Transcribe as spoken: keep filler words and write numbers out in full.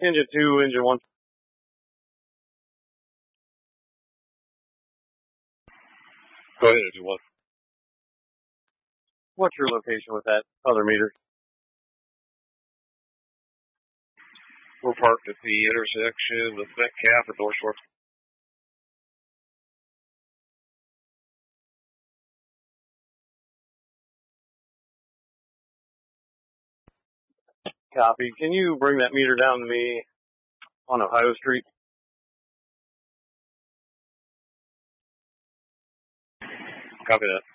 Engine two, engine one. Go ahead, engine one. What's your location with that other meter? We're parked at the intersection with Metcalf and North Shore. Copy. Can you bring that meter down to me on Ohio Street? Copy that.